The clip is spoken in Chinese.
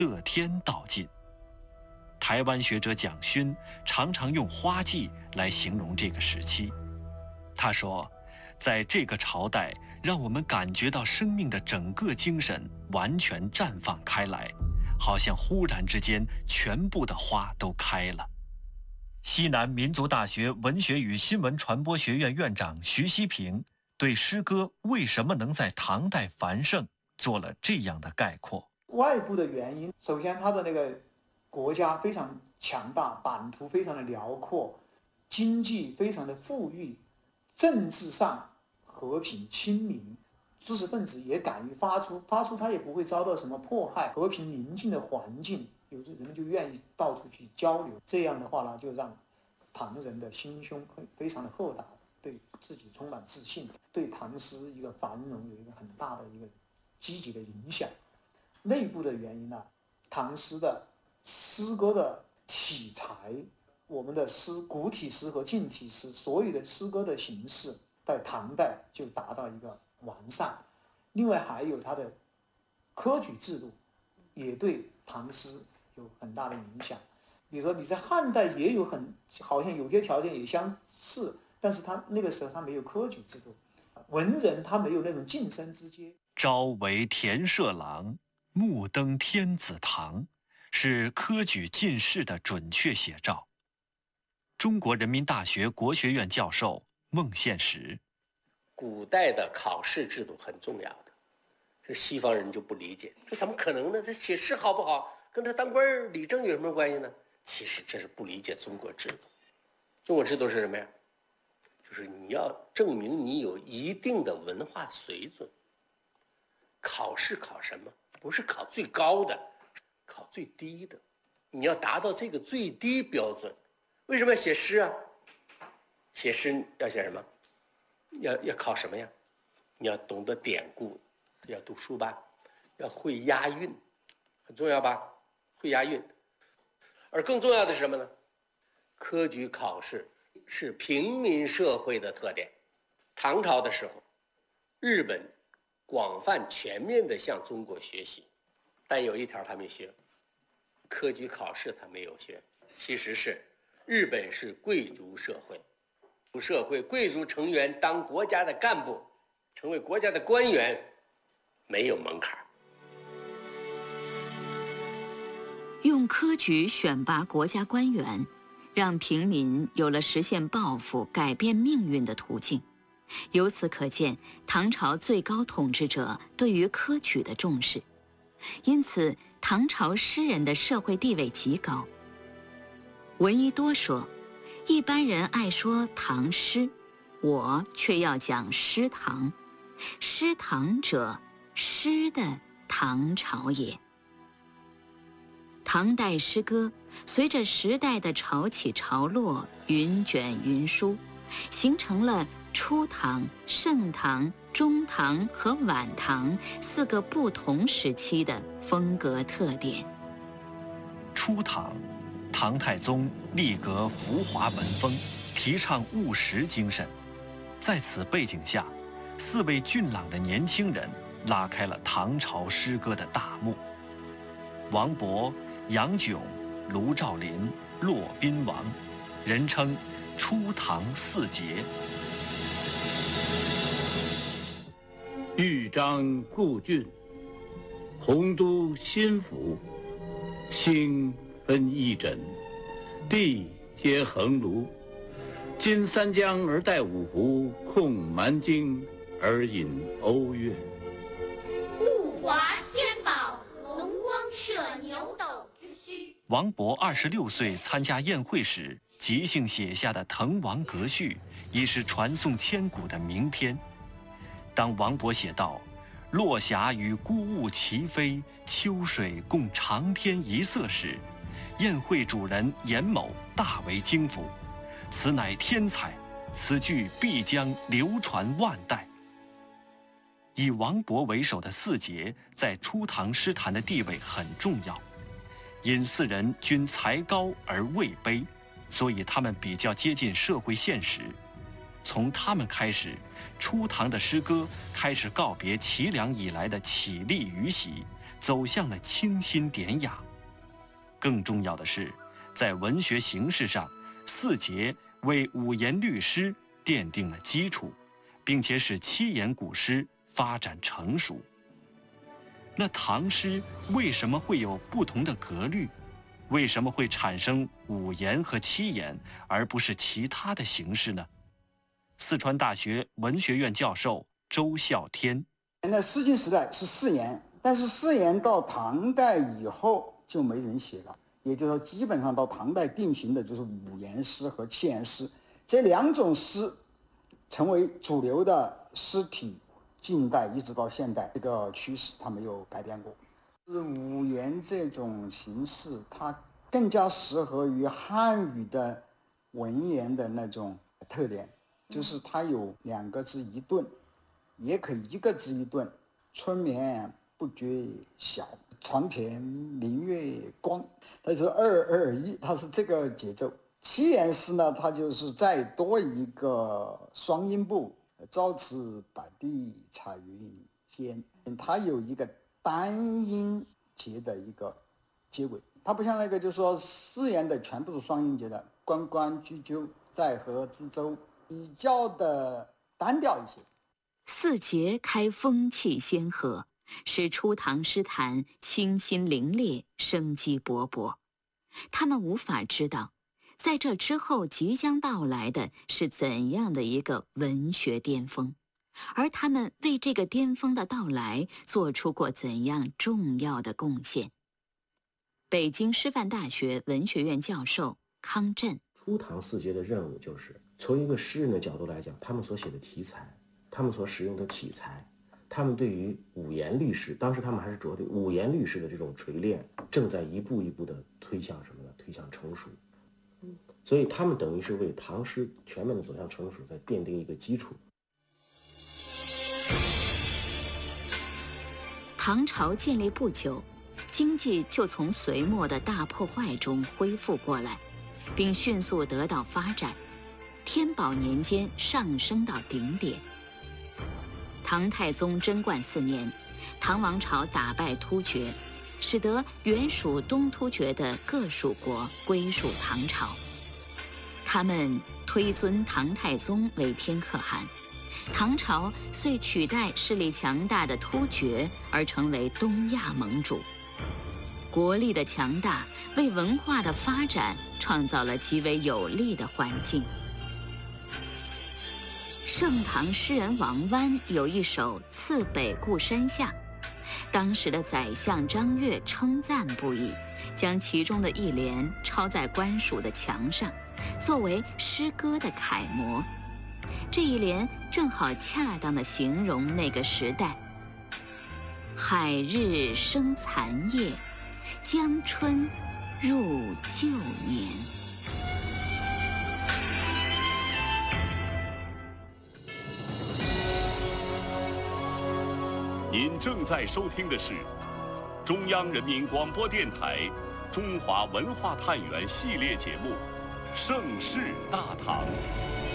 乐天道尽。台湾学者蒋勋常常用花季来形容这个时期。他说，在这个朝代，让我们感觉到生命的整个精神完全绽放开来，好像忽然之间全部的花都开了。西南民族大学文学与新闻传播学院院长徐希平对诗歌为什么能在唐代繁盛做了这样的概括。 外部的原因，首先它的那个国家非常强大，版图非常的辽阔，经济非常的富裕，政治上和平亲民，知识分子也敢于发出他也不会遭到什么迫害，和平宁静的环境，有的人们就愿意到处去交流。这样的话呢，就让唐人的心胸非常的豁达，对自己充满自信，对唐诗一个繁荣有一个很大的一个积极的影响。内部的原因呢，唐诗的诗歌的体裁，我们的诗古体诗和近体诗，所有的诗歌的形式在唐代就达到一个完善。另外还有它的科举制度也对唐诗有很大的影响。比如说你在汉代也有好像有些条件也相似，但是他那个时候他没有科举制度，文人他没有那种晋升之阶。 朝为田舍郎，暮登天子堂，是科举进士的准确写照。中国人民大学国学院教授孟宪实： 古代的考试制度很重要的，这西方人就不理解，这怎么可能呢？这写诗好不好，跟他当官理政有什么关系呢？其实这是不理解中国制度。中国制度是什么呀？就是你要证明你有一定的文化水准。考试考什么？不是考最高的，考最低的。你要达到这个最低标准。为什么要写诗啊？写诗要写什么？要考什么呀？你要懂得典故，要读书吧，要会押韵，很重要吧？会押韵。而更重要的是什么呢？科举考试是平民社会的特点。唐朝的时候，日本广泛全面地向中国学习，但有一条他没学，科举考试他没有学。其实是日本是贵族社会，贵族成员当国家的干部，成为国家的官员，没有门槛。 用科举选拔国家官员，让平民有了实现抱负、改变命运的途径。由此可见，唐朝最高统治者对于科举的重视，因此唐朝诗人的社会地位极高。闻一多说，一般人爱说唐诗，我却要讲诗唐。诗唐者，诗的唐朝也。唐代诗歌随着时代的潮起潮落，云卷云舒，形成了初唐、盛唐、中唐和晚唐4个不同时期的风格特点。 初唐，唐太宗力革浮华文风，提倡务实精神。在此背景下，4位俊朗的年轻人拉开了唐朝诗歌的大幕。王勃、杨炯、卢照邻、骆宾王，人称初唐4杰。 豫章故郡，洪都新府，星分翼轸，地接衡庐。襟三江而带五湖，控蛮荆而引瓯越。 物华天宝，龙光射牛斗之墟。 王勃26岁参加宴会时即兴写下的《滕王阁序》，已是传颂千古的名篇。当王勃写道：“落霞与孤鹜齐飞，秋水共长天一色”时，宴会主人严某大为惊服，此乃天才，此句必将流传万代。以王勃为首的4杰在初唐诗坛的地位很重要，因4人均才高而位卑，所以他们比较接近社会现实。从他们开始，初唐的诗歌开始告别齐梁以来的绮丽余习， 走向了清新典雅。更重要的是，在文学形式上，四节为五言律诗奠定了基础，并且使七言古诗发展成熟。那唐诗为什么会有不同的格律？为什么会产生五言和七言，而不是其他的形式呢？四川大学文学院教授周孝天： 那诗经时代是四言，但是四言到唐代以后就没人写了，也就是说，基本上到唐代定型的就是五言诗和七言诗这两种诗成为主流的诗体。近代一直到现代，这个趋势它没有改变过。五言这种形式，它更加适合于汉语的文言的那种特点，就是它有2个字一顿，也可以1个字一顿。春眠不觉晓，床前明月光，它是2、2、1，它是这个节奏。七言诗呢，它就是再多一个双音部。朝辞白帝彩云间，它有一个单音节的一个结尾，它不像那个就是说四言的全部是双音节的，关关雎鸠，在河之洲，比较的单调一些。 四节开风气先河，使初唐诗坛清新凌冽，生机勃勃。他们无法知道，在这之后即将到来的是怎样的一个文学巅峰，而他们为这个巅峰的到来做出过怎样重要的贡献。北京师范大学文学院教授康震： 初唐四节的任务就是从一个诗人的角度来讲，他们所写的题材，他们所使用的体裁，他们对于五言律诗，当时他们还是着对五言律诗的这种锤炼，正在一步一步的推向什么呢？推向成熟。所以他们等于是为唐诗全面的走向成熟在奠定一个基础。 唐朝建立不久，经济就从隋末的大破坏中恢复过来，并迅速得到发展。天宝年间上升到顶点。唐太宗贞观4年，唐王朝打败突厥，使得原属东突厥的各属国归属唐朝。他们推尊唐太宗为天可汗，唐朝遂取代势力强大的突厥而成为东亚盟主。国力的强大为文化的发展创造了极为有利的环境。盛唐诗人王湾有一首《次北固山下》，当时的宰相张悦称赞不已，将其中的一联抄在官署的墙上，作为诗歌的楷模。这一联正好恰当地形容那个时代：海日生残夜，江春入旧年。 您正在收听的是中央人民广播电台中华文化探源系列节目《盛世大唐》。